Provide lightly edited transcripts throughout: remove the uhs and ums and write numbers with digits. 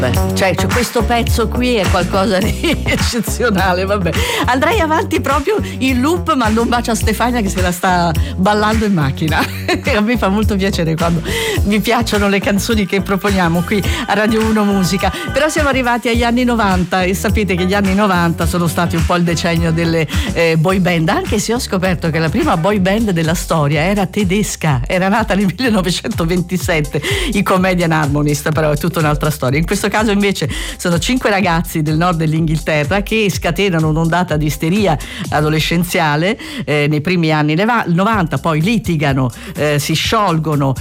Cioè questo pezzo qui è qualcosa di eccezionale, vabbè. Andrei avanti proprio in loop, mando un bacio a Stefania che se la sta ballando in macchina. A me fa molto piacere quando mi piacciono le canzoni che proponiamo qui a Radio 1 Musica. Però siamo arrivati agli anni 90 e sapete che gli anni 90 sono stati un po' il decennio delle boy band, anche se ho scoperto che la prima boy band della storia era tedesca, era nata nel 1927, i Comedian Harmonist, però è tutta un'altra storia. In questo caso invece sono 5 ragazzi del nord dell'Inghilterra che scatenano un'ondata di isteria adolescenziale nei primi anni 90, poi litigano, si sciolgono,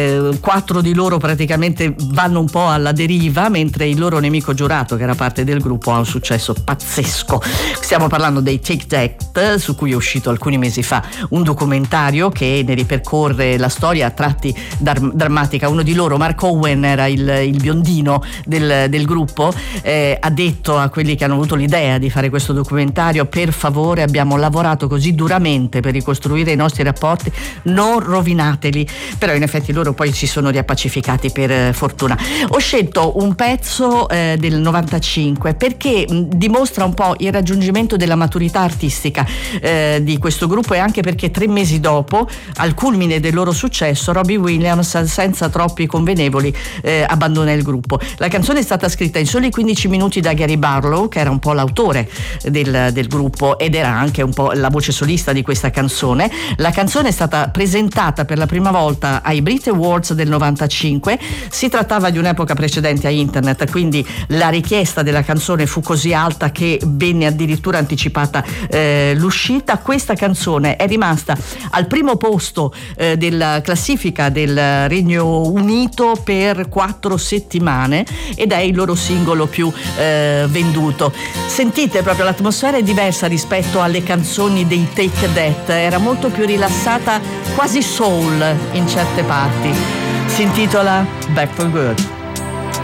4 di loro praticamente vanno un po' alla deriva, mentre il loro nemico giurato, che era parte del gruppo, ha un successo pazzesco. Stiamo parlando dei Take That, su cui è uscito alcuni mesi fa un documentario che ne ripercorre la storia a tratti drammatica. Uno di loro, Mark Owen, era il biondino del gruppo, ha detto a quelli che hanno avuto l'idea di fare questo documentario: per favore, abbiamo lavorato così duramente per ricostruire i nostri rapporti, non rovinateli. Però in effetti loro poi si sono riappacificati, per fortuna. Ho scelto un pezzo del 95 perché dimostra un po' il raggiungimento della maturità artistica di questo gruppo, e anche perché 3 mesi dopo, al culmine del loro successo, Robbie Williams, senza troppi convenevoli, abbandona il gruppo. La canzone è stata scritta in soli 15 minuti da Gary Barlow, che era un po' l'autore del gruppo ed era anche un po' la voce solista di questa canzone. La canzone è stata presentata per la prima volta ai Brit Awards del 95. Si trattava di un'epoca precedente a internet, quindi la richiesta della canzone fu così alta che venne addirittura anticipata l'uscita. Questa canzone è rimasta al primo posto della classifica del Regno Unito per 4 settimane ed è il loro singolo più venduto. Sentite, proprio l'atmosfera è diversa rispetto alle canzoni dei Take That, era molto più rilassata, quasi soul in certe parti. Si intitola Back for Good.